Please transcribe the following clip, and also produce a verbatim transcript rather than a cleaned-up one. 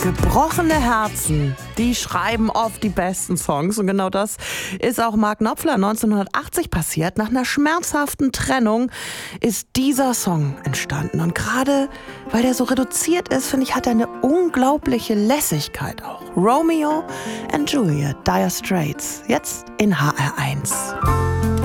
Gebrochene Herzen, die schreiben oft die besten Songs. Und genau das ist auch Mark Knopfler neunzehnhundertachtzig passiert. Nach einer schmerzhaften Trennung ist dieser Song entstanden. Und gerade weil der so reduziert ist, finde ich, hat er eine unglaubliche Lässigkeit auch. Romeo and Juliet, Dire Straits, jetzt in H R eins.